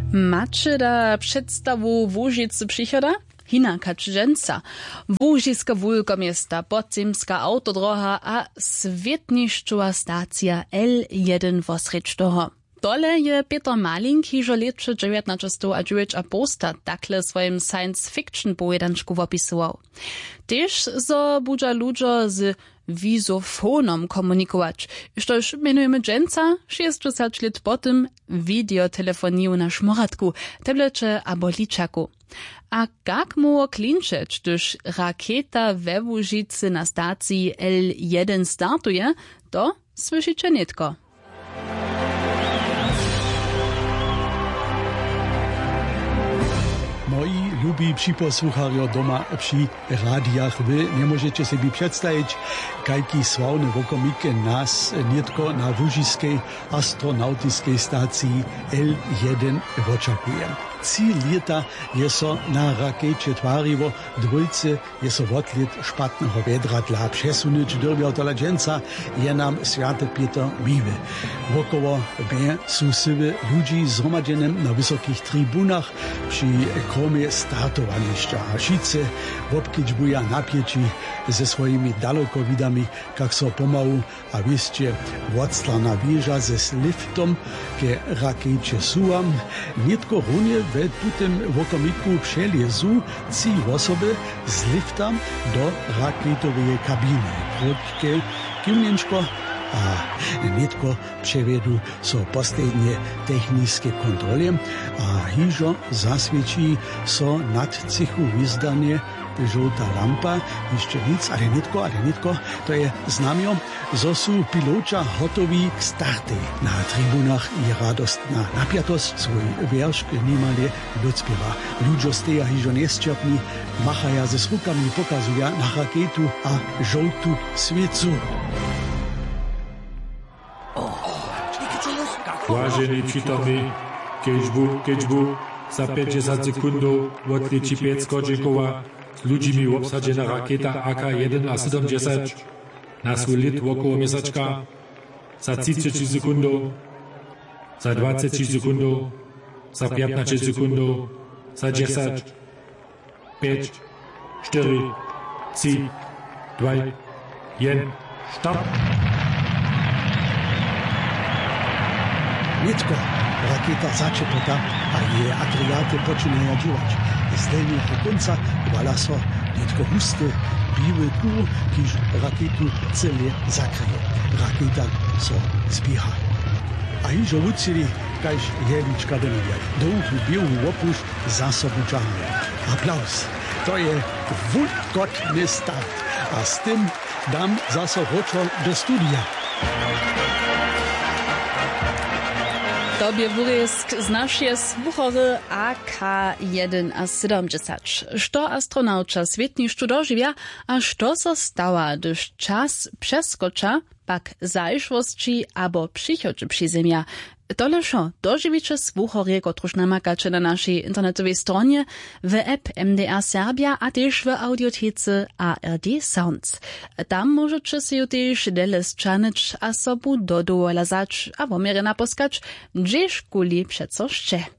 Macie da przedstawu Łužicy przychoda? Hinaka dżęca. Łužiska wulkomiesta, podzemska autodroha a swietniszczowa stacja L1 wosrečtoho. Dole je Peter Malink hižo leče 1909 a posta takle swoim science fiction pojedančku wopisował. Tež zo budža ludžo z wizofonom komunikować, štož menujemy dżęca 60 lat potem videotelefoniju na šmoratku, tablecie abo ličaku. A jak mu klinčeć, gdyż raketa we Łužicy na stacji L1 startuje, to słyszycie nitko. Moi lubi připosłuchario doma przy radiach, wy nie możecie sobie przedstawić, jaki sławny wokomike nas nietko na Łužiskiej astronautycznej stacji L1 oczekuje. 3 lata je so na rakecie tvarivo, dvojce je so odlet špatného vedra dla přesunuć dyrvja do dżęca, je nam Święty Peter miły. Wokoło B su sywy ludzi zhromadzenym na wysokich tribunach przy kromie startowanišća. A šice wobkedźbuja napieci ze swoimi dalekowidami, jak so pomału, a wiście, odstrana wieża ze liftom ke rakecie suam, nietko runie we tutem wokomiku przelezu 3 osoby z liftam do rakietowej kabiny. Krótkie kiwnięczko, a nietko przevedu so poslednie techniczne kontrole, a hižo zaswieci so nad cichu wyzdanie żółta lampa, jeszcze nic, ale nitko, to je znamio, zo su pilocza gotowi k starty. Na tribunach je radostna napiatost, swój wiersz niemale dospiewa. Ludzie steja hižo nesčerpni, machaja ze rukami, pokazuja na raketu a żółtu sviecu. Vážení přítomní, keďbu za 50 sekundov odletí 5 skočekova s ľuďmi obsadená raketa AK-1 a 70 na svůj lit okolo měsačka za 30 sekundov, za 20 sekundov, za 15 sekundov, za 10, 5, 4, 3, 2, 1, start! Nitko, raketa začepota a je agregate počínajú džívať. Z delného konca vala so nitko husté, bíle kúr, kýž raketu celé zakryje. Raketa so zbíha. A hižo vucili, kajž jelička denovia. Douchu biehu opušť za sobu džahne. Aplaus. To je vulkotný start. A s tým dám zase ročo do studia. Tobie wurjesk znasz je słuchory AK-1 a 70. Što astronauta swietniszczu dożywia, a što so stała, gdyż czas przeskocza, pak zajszwości abo przychodzi przy Ziemia. Tole šo doživiče słuchorie, kotruž namakače na naszej internetowej stronie, w app MDR Serbia, a też w audiotece ARD Sounds. Tam możecie się też dele zczanyć, a sobu dodołazać, a womiere naposkać, gdzież kuli przeco szcze.